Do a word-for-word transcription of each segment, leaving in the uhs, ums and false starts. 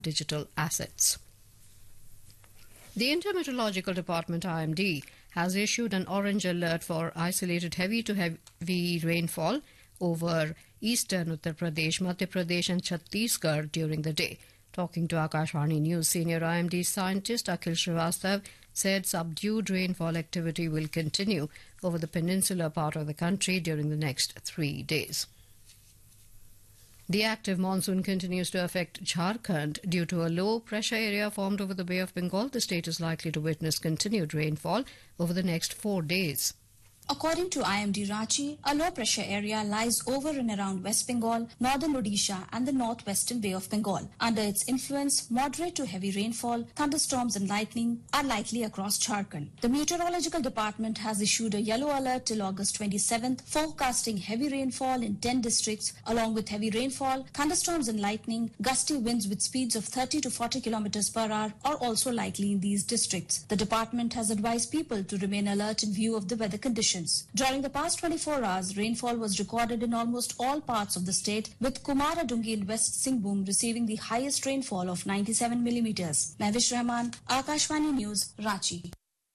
digital assets. The Intermeteorological Department I M D has issued an orange alert for isolated heavy to heavy rainfall over eastern Uttar Pradesh, Madhya Pradesh and Chhattisgarh during the day. Talking to Akashvani News, senior I M D scientist Akhil Srivastav said subdued rainfall activity will continue over the peninsular part of the country during the next three days. The active monsoon continues to affect Jharkhand. Due to a low pressure area formed over the Bay of Bengal, the state is likely to witness continued rainfall over the next four days. According to I M D Ranchi, a low pressure area lies over and around West Bengal, northern Odisha and the northwestern Bay of Bengal. Under its influence, moderate to heavy rainfall, thunderstorms and lightning are likely across Jharkhand. The Meteorological Department has issued a yellow alert till August twenty-seventh, forecasting heavy rainfall in ten districts. Along with heavy rainfall, thunderstorms and lightning, gusty winds with speeds of thirty to forty kilometers per hour are also likely in these districts. The department has advised people to remain alert in view of the weather conditions. During the past twenty-four hours, rainfall was recorded in almost all parts of the state, with Kumaradungi in West Singhbhum receiving the highest rainfall of ninety-seven millimeters. Mahvish Rahman, Akashvani News, Ranchi.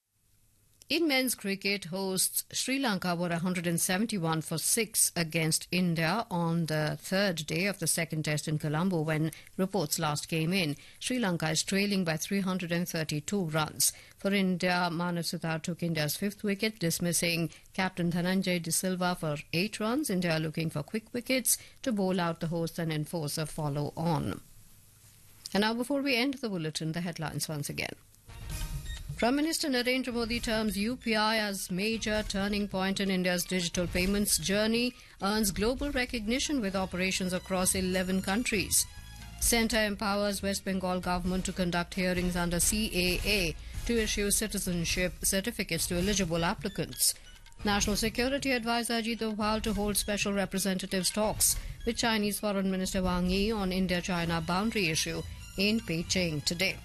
In men's cricket, hosts Sri Lanka were one hundred seventy-one for six against India on the third day of the second test in Colombo when reports last came in. Sri Lanka is trailing by three hundred thirty-two runs. For India, Manav Sutar took India's fifth wicket, dismissing captain Dhananjay De Silva for eight runs. India looking for quick wickets to bowl out the hosts and enforce a follow-on. And now, before we end the bulletin, the headlines once again. Prime Minister Narendra Modi terms U P I as major turning point in India's digital payments journey, earns global recognition with operations across eleven countries. Centre empowers West Bengal government to conduct hearings under C A A to issue citizenship certificates to eligible applicants. National Security Advisor Ajit Doval to hold special representatives talks with Chinese Foreign Minister Wang Yi on India-China boundary issue in Beijing today.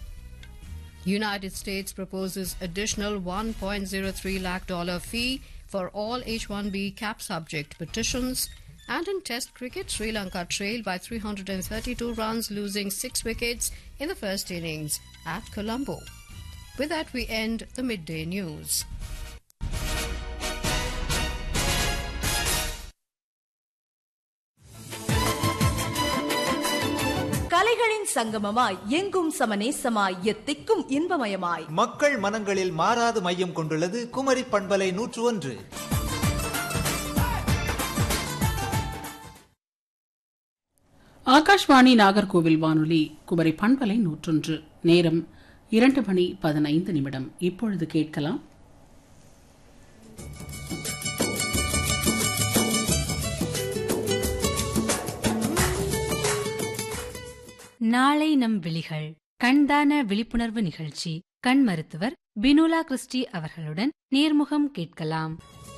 United States proposes additional one point zero three lakh dollar fee for all H one B cap subject petitions. And in Test cricket, Sri Lanka trailed by three hundred thirty-two runs, losing six wickets in the first innings at Colombo. With that, we end the midday news. கலைகளின் சங்கமமாய் எங்கும் சமநேசமாய் எத்திக்கும் இன்பமயமாய் மக்கள் மனங்களில் மாறாது மையம் கொண்டுள்ளது குமரி பண்பலை நூற்று ஒன்று. ஆகாஷ்வாணி நாகர்கோவில் வானொலி குமரி பண்பலை நூற்றொன்று. நேரம் இரண்டு மணி பதினைந்து நிமிடம். இப்பொழுது கேட்கலாம் நாளை நம் விழிகள் கண்தான விழிப்புணர்வு நிகழ்ச்சி. கண் மருத்துவர் பினுலா கிறிஸ்டி அவர்களுடன் நேர்முகம் கேட்கலாம்.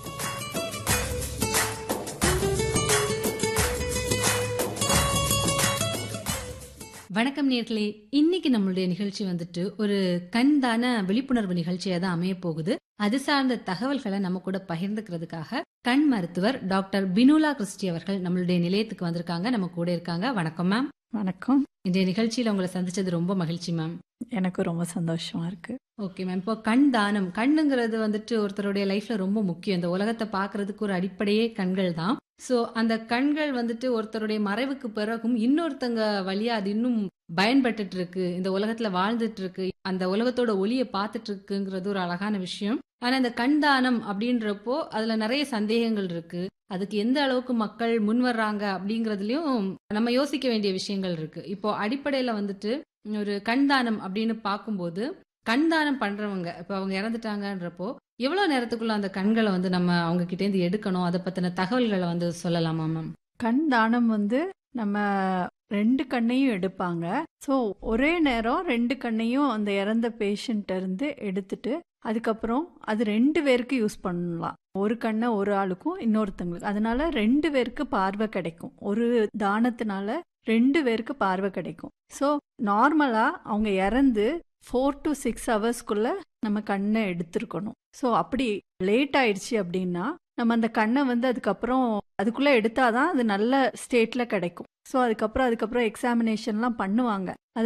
வணக்கம் நேர்களே, இன்னைக்கு நம்மளுடைய நிகழ்ச்சி வந்துட்டு ஒரு கண்தான விழிப்புணர்வு நிகழ்ச்சியா தான் அமைய போகுது. அது சார்ந்த தகவல்களை நம்ம கூட பகிர்ந்துக்கிறதுக்காக கண் மருத்துவர் டாக்டர் பினுலா கிறிஸ்டி அவர்கள் நம்மளுடைய நிலையத்துக்கு வந்திருக்காங்க, நம்ம கூட இருக்காங்க. வணக்கம் மேம். வணக்கம். இந்த நிகழ்ச்சியில உங்களை சந்திச்சது ரொம்ப மகிழ்ச்சி மேம். எனக்கு ரொம்ப சந்தோஷமா இருக்கு. Okay ma'am. இப்போ கண் தானம், கண்ணுங்கிறது வந்துட்டு ஒருத்தருடைய லைஃப்ல ரொம்ப முக்கியம். இந்த உலகத்தை பாக்குறதுக்கு ஒரு அடிப்படையே கண்கள் தான். சோ அந்த கண்கள் வந்துட்டு ஒருத்தருடைய மறைவுக்கு பிறகும் இன்னொருத்தங்க வழியா அது இன்னும் பயன்பட்டுட்டு இருக்கு, இந்த உலகத்துல வாழ்ந்துட்டு இருக்கு, அந்த உலகத்தோட ஒளியை பார்த்துட்டு இருக்குங்கிறது ஒரு அழகான விஷயம். ஆனா இந்த கண் தானம் அப்படின்றப்போ அதுல நிறைய சந்தேகங்கள் இருக்கு. அதுக்கு எந்த அளவுக்கு மக்கள் முன் வர்றாங்க அப்படிங்கறதுலயும் நம்ம யோசிக்க வேண்டிய விஷயங்கள் இருக்கு. இப்போ அடிப்படையில வந்துட்டு ஒரு கண் தானம் அப்படின்னு பார்க்கும்போது, கண் தானம் பண்றவங்க இப்ப அவங்க இறந்துட்டாங்கன்றப்போ எவ்வளவு நேரத்துக்குள்ள அந்த கண்களை வந்து நம்ம அவங்க கிட்ட இருந்து எடுக்கணும், அதை பத்தின தகவல்களை வந்து சொல்லலாமா மேம்? கண் தானம் வந்து நம்ம ரெண்டு கண்ணையும் எடுப்பாங்க. ஸோ ஒரே நேரம் ரெண்டு கண்ணையும் அந்த இறந்த பேஷண்ட் இருந்து எடுத்துட்டு அதுக்கப்புறம் அது ரெண்டு பேருக்கு யூஸ் பண்ணலாம். ஒரு கண்ணை ஒரு ஆளுக்கும் இன்னொருத்தங்களுக்கு, அதனால ரெண்டு பேருக்கு பார்வை கிடைக்கும். ஒரு தானத்தினால ரெண்டு பேருக்கு பார்வை கிடைக்கும். ஸோ நார்மலா அவங்க இறந்து ஃபோர் டு சிக்ஸ் ஹவர்ஸ்க்குள்ள நம்ம கண்ணை எடுத்திருக்கணும். ஸோ அப்படி லேட் ஆயிடுச்சு அப்படின்னா நம்ம அந்த கண்ணை வந்து அதுக்கப்புறம் அதுக்குள்ளே எடுத்தாதான் அது நல்ல ஸ்டேட்டில் கிடைக்கும். ஸோ அதுக்கப்புறம் அதுக்கப்புறம் எக்ஸாமினேஷன்லாம் பண்ணுவாங்க. அது